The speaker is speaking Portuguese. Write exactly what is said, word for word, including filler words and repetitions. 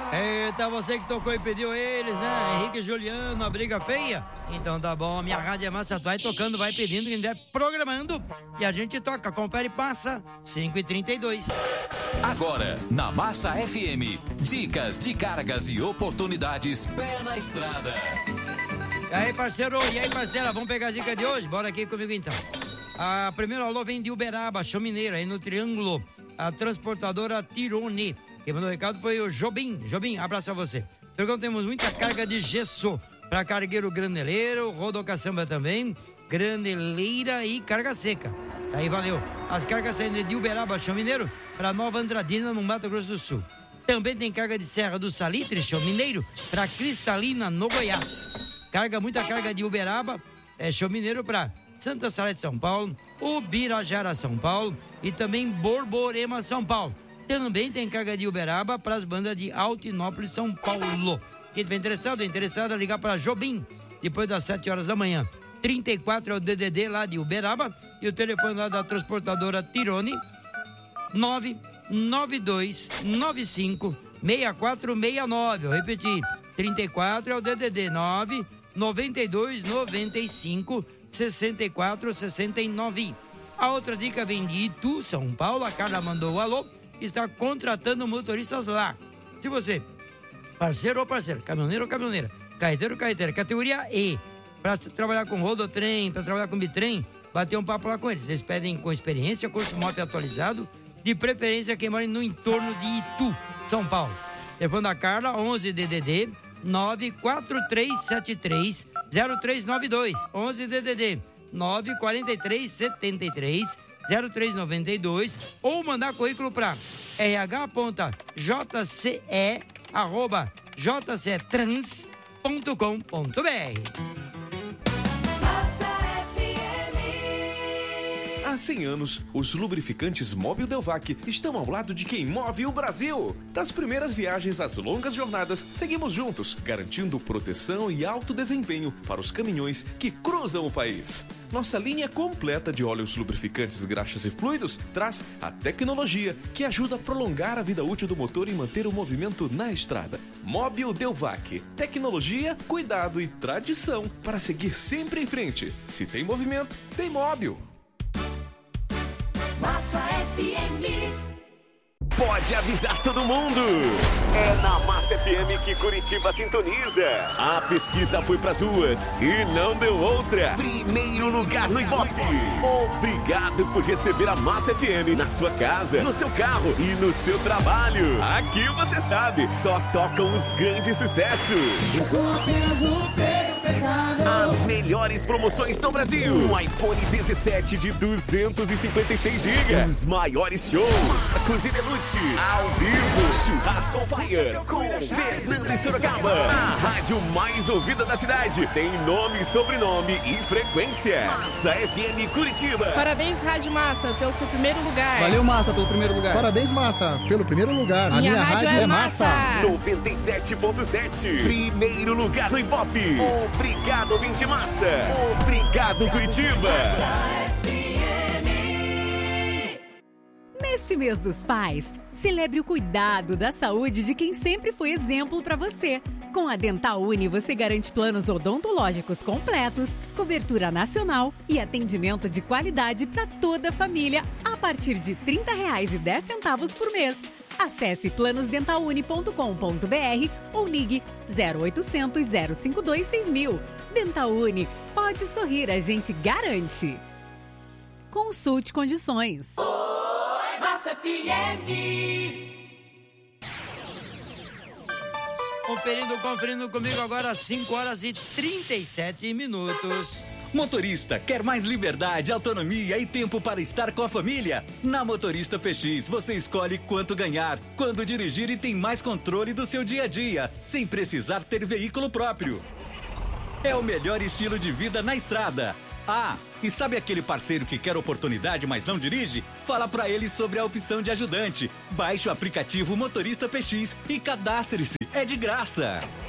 Eita, você que tocou e pediu eles, né? Henrique e Juliano, a briga feia. Então tá bom, minha rádio é massa, vai tocando, vai pedindo, quem der programando. E a gente toca, confere e passa, cinco e trinta e dois. Agora, na Massa F M, dicas de cargas e oportunidades pé na estrada. E aí, parceiro, e aí, parceira, vamos pegar a dica de hoje? Bora aqui comigo então. A primeira alô vem de Uberaba, Chão Mineiro, aí no Triângulo, a transportadora Tirone. Quem mandou o recado foi o Jobim. Jobim, abraço a você. Então temos muita carga de gesso para cargueiro graneleiro, rodocaçamba também, graneleira e carga seca. Aí valeu. As cargas saindo de Uberaba, Chão Mineiro, para Nova Andradina, no Mato Grosso do Sul. Também tem carga de Serra do Salitre, Chão Mineiro, para Cristalina, no Goiás. Carga, muita carga de Uberaba, é, Chão Mineiro, para Santa Salete, São Paulo, Ubirajara, São Paulo e também Borborema, São Paulo. Também tem carga de Uberaba para as bandas de Altinópolis, São Paulo. Quem estiver interessado, é interessado, é ligar para Jobim, depois das sete horas da manhã. trinta e quatro é o D D D lá de Uberaba e o telefone lá da transportadora Tirone, nove nove dois nove cinco seis quatro seis nove. Eu repeti, trinta e quatro é o D D D, nove nove dois nove cinco seis quatro seis nove. A outra dica vem de Itu, São Paulo. A Carla mandou o alô. Está contratando motoristas lá. Se você, parceiro ou parceira, caminhoneiro ou caminhoneira, carreteiro ou carreteira, categoria E, para trabalhar com rodotrem, para trabalhar com bitrem, bater um papo lá com eles. Eles pedem com experiência, curso M O P atualizado, de preferência quem mora no entorno de Itu, São Paulo. Telefone da Carla, onze D D D nove quatro três sete três zero três nove dois. onze D D D nove quatro três sete três zero três nove dois, ou mandar currículo para r h ponto j c e arroba j c trans ponto com ponto b r. Há cem anos, os lubrificantes Mobil Delvac estão ao lado de quem move o Brasil. Das primeiras viagens às longas jornadas, seguimos juntos, garantindo proteção e alto desempenho para os caminhões que cruzam o país. Nossa linha completa de óleos lubrificantes, graxas e fluidos traz a tecnologia que ajuda a prolongar a vida útil do motor e manter o movimento na estrada. Mobil Delvac. Tecnologia, cuidado e tradição para seguir sempre em frente. Se tem movimento, tem Mobil. Massa F M. Pode avisar todo mundo. É na Massa F M que Curitiba sintoniza. A pesquisa foi pras ruas e não deu outra. Primeiro lugar no Ibope. Obrigado por receber a Massa F M na sua casa, no seu carro e no seu trabalho. Aqui você sabe, só tocam os grandes sucessos. Apenas o Pedro Pecado. As melhores promoções do Brasil. Um iPhone dezessete de duzentos e cinquenta e seis gigas. Os maiores shows. Cozinha Lute, ao vivo. Churrasco on Fire com Fernando e Sorocaba. A rádio mais ouvida da cidade. Tem nome, sobrenome e frequência. Massa F M Curitiba. Parabéns, Rádio Massa, pelo seu primeiro lugar. Valeu, Massa, pelo primeiro lugar. Parabéns, Massa, pelo primeiro lugar. Minha, minha rádio, rádio é Massa. noventa e sete ponto sete. Primeiro lugar no Ibope. Obrigado, ouvinte Massa. Obrigado, Curitiba. Neste mês dos pais, celebre o cuidado da saúde de quem sempre foi exemplo para você. Com a Dental Uni, você garante planos odontológicos completos, cobertura nacional e atendimento de qualidade para toda a família a partir de trinta reais e dez centavos por mês. Acesse planos dental uni ponto com ponto b r ou ligue zero oitocentos, zero cinco dois, seis mil. Dental Uni, pode sorrir, a gente garante. Consulte condições. Oi, Massa F M. Conferindo, conferindo comigo agora, cinco horas e trinta e sete minutos. Motorista, quer mais liberdade, autonomia e tempo para estar com a família? Na Motorista P X, você escolhe quanto ganhar, quando dirigir e tem mais controle do seu dia a dia, sem precisar ter veículo próprio. É o melhor estilo de vida na estrada. Ah, e sabe aquele parceiro que quer oportunidade, mas não dirige? Fala pra ele sobre a opção de ajudante. Baixe o aplicativo Motorista P X e cadastre-se. É de graça.